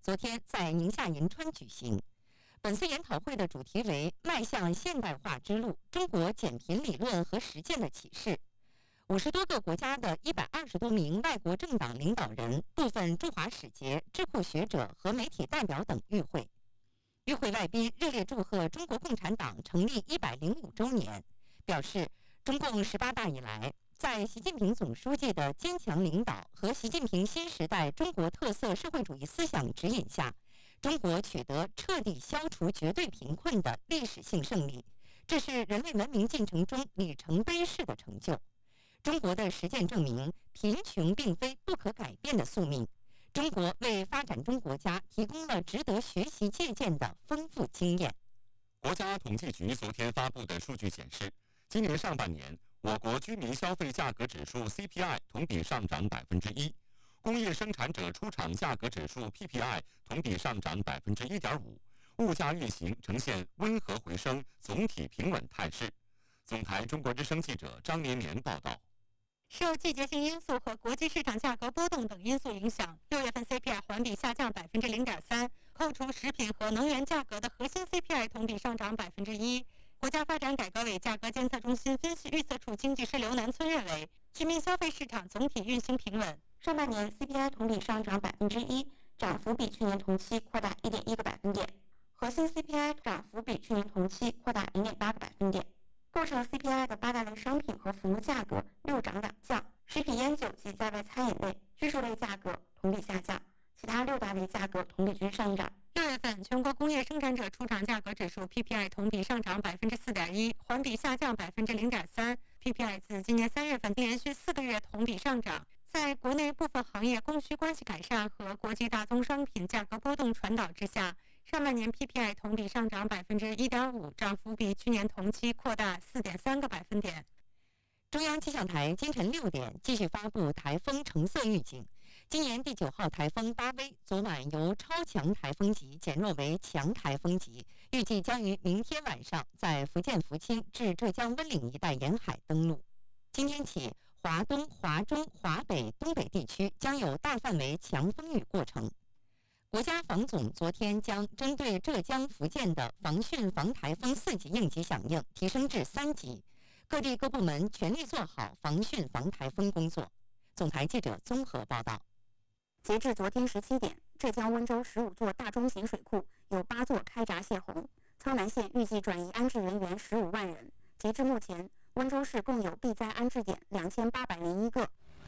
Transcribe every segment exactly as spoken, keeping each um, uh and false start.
昨天在宁夏银川举行。本次研讨会的主题为“迈向现代化之路：中国减贫理论和实践的启示”。五十多个国家的一百二十多名外国政党领导人、部分驻华使节、智库学者和媒体代表等与会。与会外宾热烈祝贺中国共产党成立一百零五周年，表示中共十八大以来，在习近平总书记的坚强领导和习近平新时代中国特色社会主义思想指引下，中国取得彻底消除绝对贫困的历史性胜利，这是人类文明进程中里程碑式的成就。中国的实践证明，贫穷并非不可改变的宿命。中国为发展中国家提供了值得学习借鉴的丰富经验。 国家统计局昨天发布的数据显示，今年上半年，我国居民消费价格指数 C P I 同比上涨百分之一，工业生产者出厂价格指数 P P I 同比上涨百分之一点五，物价运行呈现温和回升、总体平稳态势。总台中国之声记者张连年报道。 受季节性因素和国际市场价格波动等因素影响，六月份 C P I 环比下降百分之零点三，扣除食品和能源价格的核心 C P I 同比上涨百分之一。国家发展改革委价格监测中心分析预测处经济师刘南村认为，居民消费市场总体运行平稳。 上半年 C P I 同比上涨百分之一，涨幅比去年同期扩大一点一个百分点，核心 C P I 涨幅比去年同期扩大零点八个百分点。构成 C P I 的八大类商品和服务价格六涨两降，食品烟酒及在外餐饮类、居住类价格同比下降，其他六大类价格同比均上涨。 六月份全国工业生产者出厂价格指数 P P I 同比上涨百分之四点一，环比下降百分之零点三。P P I 自今年三月份连续四个月同比上涨。在国内部分行业供需关系改善和国际大宗商品价格波动传导之下，上半年 P P I 同比上涨百分之一点五，涨幅比去年同期扩大四点三个百分点。 中央气象台今晨六点继续发布台风橙色预警。今年第九号台风巴威昨晚由超强台风级减弱为强台风级，预计将于明天晚上在福建福清至浙江温岭一带沿海登陆。今天起，华东、华中、华北、东北地区将有大范围强风雨过程。国家防总昨天将针对浙江、福建的防汛防台风四级应急响应提升至三级，各地各部门全力做好防汛防台风工作。总台记者综合报道。 截至昨天十七点，浙江温州十五座大中型水库有八座开闸泄洪，苍南县预计转移安置人员十五万人。截至目前，温州市共有避灾安置点两千八百零一个。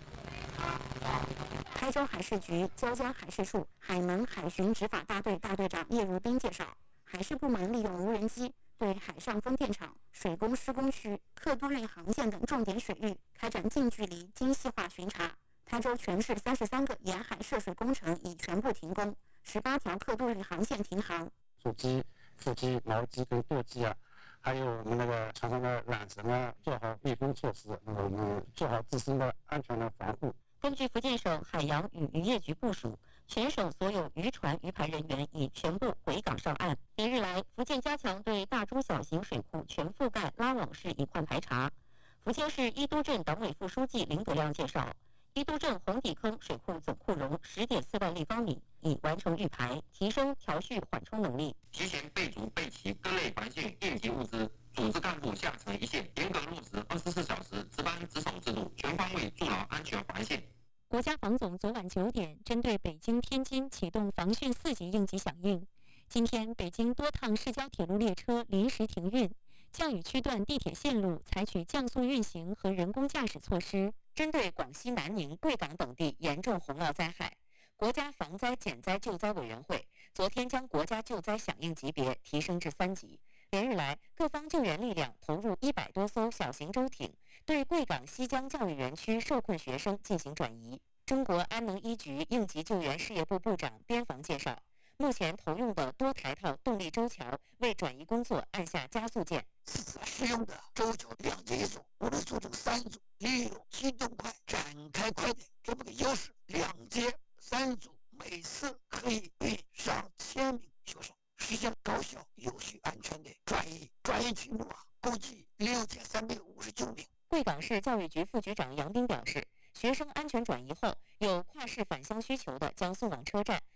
台州海事局椒江海事处海门海巡执法大队大队长叶如斌介绍，海事部门利用无人机对海上风电场、水工施工区、客都运航线等重点水域开展近距离精细化巡查。台州全市三十三个沿海涉水工程已全部停工，十八条客都运航线停航。 主机、副机、锚机跟舵机啊，还有我们那个船上的缆绳啊，做好密封措施，那么我们做好自身的安全的防护。 根据福建省海洋与渔业局部署，全省所有渔船渔盘人员已全部回港上岸。连日来，福建加强对大中小型水库全覆盖拉网式一贯排查。福建市伊都镇党委副书记林德亮介绍，伊都镇红底坑水库总库容十点四万立方米，已完成预排，提升调蓄缓冲能力。 提前备足备齐各类防汛应急物资，组织干部下层一线，严格落实二十四小时值班值守制度，全方位筑牢安全环线。 国家防总昨晚九点针对北京、天津启动防汛四级应急响应。今天，北京多趟市郊铁路列车临时停运，降雨区段地铁线路采取降速运行和人工驾驶措施。针对广西南宁、贵港等地严重洪涝灾害，国家防灾减灾救灾委员会昨天将国家救灾响应级别提升至三级。连日来，各方救援力量投入一百多艘小型舟艇，对贵港西江教育园区受困学生进行转移。中国安能一局应急救援事业部部长边防介绍，目前投用的多台套动力舟桥为转移工作按下加速键。 使用的舟桥两节一组，我们组成三组，利用机动快、展开快的这么个优势，两节三组，每次可以运上千名学生，实现高效、有序、安全的转移。转移群众啊，共计六千三百五十九名。 贵港市教育局副局长杨斌表示，学生安全转移后，有跨市返乡需求的将送往车站，